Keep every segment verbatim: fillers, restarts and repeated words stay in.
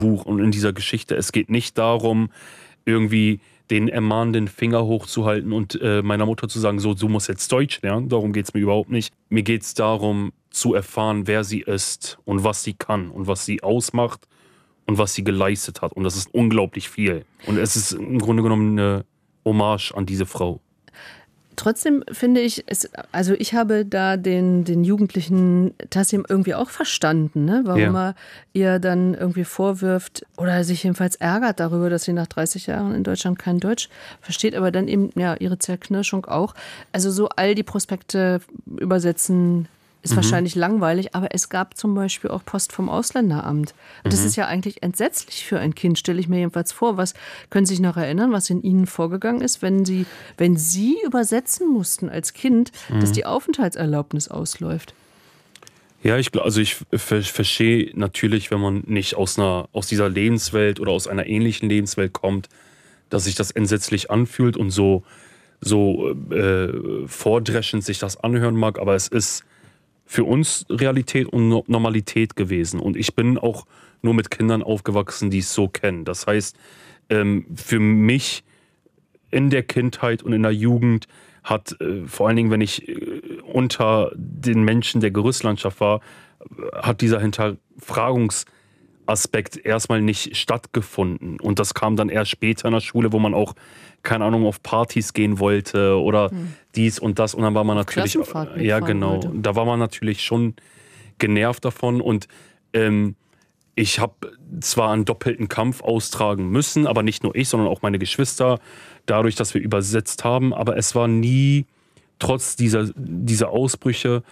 Buch und in dieser Geschichte. Es geht nicht darum, irgendwie den ermahnenden Finger hochzuhalten und äh, meiner Mutter zu sagen, so, du musst jetzt Deutsch lernen. Darum geht es mir überhaupt nicht. Mir geht es darum, zu erfahren, wer sie ist und was sie kann und was sie ausmacht und was sie geleistet hat. Und das ist unglaublich viel. Und es ist im Grunde genommen eine Hommage an diese Frau. Trotzdem finde ich, es, also ich habe da den, den jugendlichen Tassim irgendwie auch verstanden, ne? Warum ja. er ihr dann irgendwie vorwirft oder sich jedenfalls ärgert darüber, dass sie nach dreißig Jahren in Deutschland kein Deutsch versteht, aber dann eben ja ihre Zerknirschung auch. Also so all die Prospekte übersetzen ist mhm. wahrscheinlich langweilig, aber es gab zum Beispiel auch Post vom Ausländeramt. Und das mhm. ist ja eigentlich entsetzlich für ein Kind, stelle ich mir jedenfalls vor. Was können Sie sich noch erinnern, was in Ihnen vorgegangen ist, wenn Sie, wenn Sie übersetzen mussten als Kind, mhm. dass die Aufenthaltserlaubnis ausläuft? Ja, ich glaube, also ich ver- verstehe natürlich, wenn man nicht aus einer, aus dieser Lebenswelt oder aus einer ähnlichen Lebenswelt kommt, dass sich das entsetzlich anfühlt und so, so äh, vordreschend sich das anhören mag, aber es ist für uns Realität und Normalität gewesen. Und ich bin auch nur mit Kindern aufgewachsen, die es so kennen. Das heißt, ähm, für mich in der Kindheit und in der Jugend hat, äh, vor allen Dingen, wenn ich äh, unter den Menschen der Gerüstlandschaft war, hat dieser Hinterfragungsaspekt erstmal nicht stattgefunden. Und das kam dann erst später in der Schule, wo man auch, keine Ahnung, auf Partys gehen wollte oder hm. dies und das. Und dann war man auf natürlich, ja genau, wollte. Da war man natürlich schon genervt davon. Und ähm, ich habe zwar einen doppelten Kampf austragen müssen, aber nicht nur ich, sondern auch meine Geschwister, dadurch, dass wir übersetzt haben. Aber es war nie, trotz dieser, dieser Ausbrüche,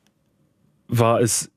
war es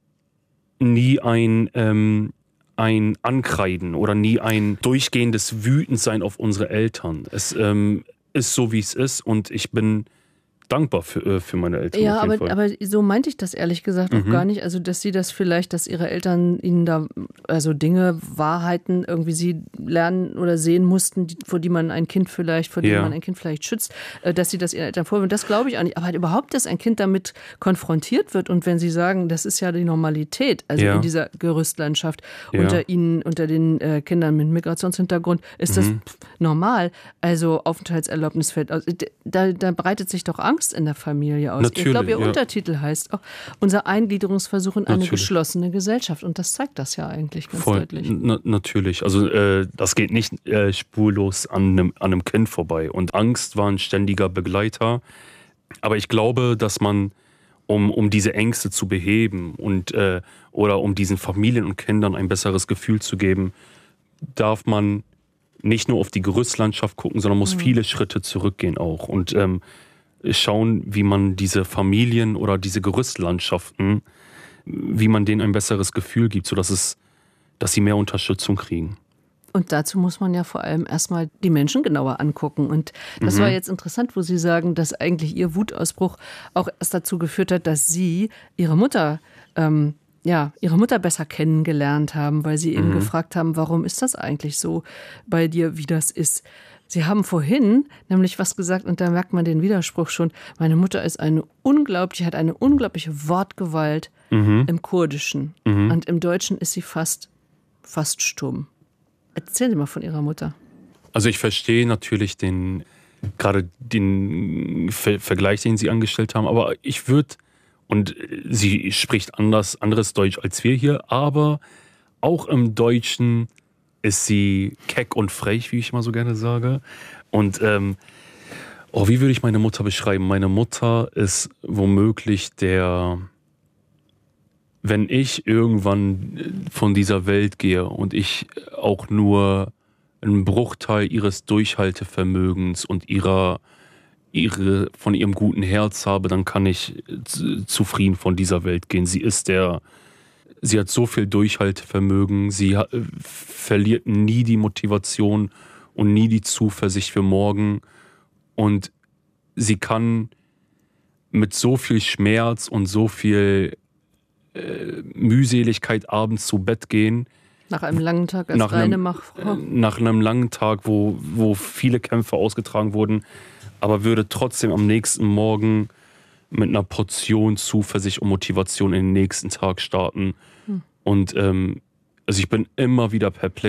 nie ein... Ähm, ein Ankreiden oder nie ein durchgehendes Wütendsein auf unsere Eltern. Es ähm, ist so, wie es ist und ich bin dankbar für, für meine Eltern. Ja, auf jeden aber, Fall. aber so meinte ich das ehrlich gesagt auch Mhm. gar nicht. Also, dass sie das vielleicht, dass ihre Eltern ihnen da also Dinge, Wahrheiten irgendwie sie lernen oder sehen mussten, die, vor die man ein Kind vielleicht, vor denen Ja. man ein Kind vielleicht schützt, dass sie das ihren Eltern vorwürfen. Das glaube ich auch nicht. Aber halt überhaupt, dass ein Kind damit konfrontiert wird und wenn sie sagen, das ist ja die Normalität, also Ja. in dieser Gerüstlandschaft Ja. unter ihnen, unter den äh, Kindern mit Migrationshintergrund, ist das Mhm. pff, normal. Also Aufenthaltserlaubnis fällt aus. Da, da breitet sich doch Angst in der Familie aus. Natürlich, ich glaube, ihr ja. Untertitel heißt auch unser Eingliederungsversuch in eine Natürlich. geschlossene Gesellschaft. Und das zeigt das ja eigentlich ganz Voll, deutlich. na, natürlich. Also äh, das geht nicht äh, spurlos an einem, an einem Kind vorbei. Und Angst war ein ständiger Begleiter. Aber ich glaube, dass man, um, um diese Ängste zu beheben und äh, oder um diesen Familien und Kindern ein besseres Gefühl zu geben, darf man nicht nur auf die Gerüstlandschaft gucken, sondern muss mhm. viele Schritte zurückgehen auch. Und ähm, schauen, wie man diese Familien oder diese Gerüstlandschaften, wie man denen ein besseres Gefühl gibt, sodass es, dass sie mehr Unterstützung kriegen. Und dazu muss man ja vor allem erstmal die Menschen genauer angucken. Und das Mhm. war jetzt interessant, wo Sie sagen, dass eigentlich Ihr Wutausbruch auch erst dazu geführt hat, dass Sie Ihre Mutter, ähm, ja, Ihre Mutter besser kennengelernt haben, weil Sie eben Mhm. gefragt haben, warum ist das eigentlich so bei dir, wie das ist. Sie haben vorhin nämlich was gesagt und da merkt man den Widerspruch schon. Meine Mutter ist eine unglaubliche, hat eine unglaubliche Wortgewalt Mhm. im Kurdischen. Mhm. Und im Deutschen ist sie fast, fast stumm. Erzählen Sie mal von Ihrer Mutter. Also ich verstehe natürlich den, gerade den Ver- Vergleich, den Sie angestellt haben, aber ich würde, und sie spricht anders, anderes Deutsch als wir hier, aber auch im Deutschen ist sie keck und frech, wie ich mal so gerne sage. Und ähm, oh, wie würde ich meine Mutter beschreiben? Meine Mutter ist womöglich der, wenn ich irgendwann von dieser Welt gehe und ich auch nur einen Bruchteil ihres Durchhaltevermögens und ihrer, ihre, von ihrem guten Herz habe, dann kann ich z- zufrieden von dieser Welt gehen. Sie ist der, sie hat so viel Durchhaltevermögen, sie ha- verliert nie die Motivation und nie die Zuversicht für morgen. Und sie kann mit so viel Schmerz und so viel äh, Mühseligkeit abends zu Bett gehen. Nach einem langen Tag als nach reine einem, Machfrau. Nach einem langen Tag, wo, wo viele Kämpfe ausgetragen wurden, aber würde trotzdem am nächsten Morgen mit einer Portion Zuversicht und Motivation in den nächsten Tag starten. Hm. Und ähm, Also ich bin immer wieder perplex